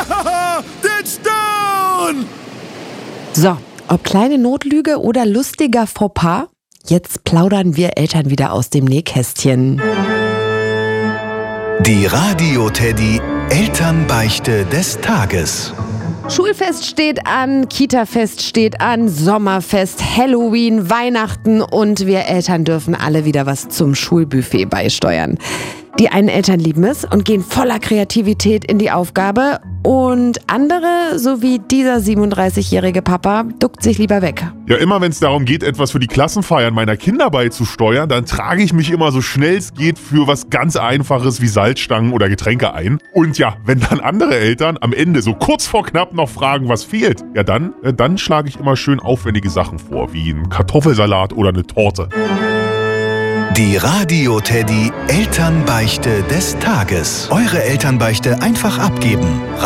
Den Stern! So, ob kleine Notlüge oder lustiger Fauxpas, jetzt plaudern wir Eltern wieder aus dem Nähkästchen. Die Radio-Teddy Elternbeichte des Tages. Schulfest steht an, Kitafest steht an, Sommerfest, Halloween, Weihnachten und wir Eltern dürfen alle wieder was zum Schulbuffet beisteuern. Die einen Eltern lieben es und gehen voller Kreativität in die Aufgabe und andere, so wie dieser 37-jährige Papa, duckt sich lieber weg. Ja, immer wenn es darum geht, etwas für die Klassenfeiern meiner Kinder beizusteuern, dann trage ich mich immer so schnell es geht für was ganz Einfaches wie Salzstangen oder Getränke ein. Und ja, wenn dann andere Eltern am Ende so kurz vor knapp noch fragen, was fehlt, ja dann schlage ich immer schön aufwendige Sachen vor, wie ein Kartoffelsalat oder eine Torte. Die Radio-Teddy Elternbeichte des Tages. Eure Elternbeichte einfach abgeben.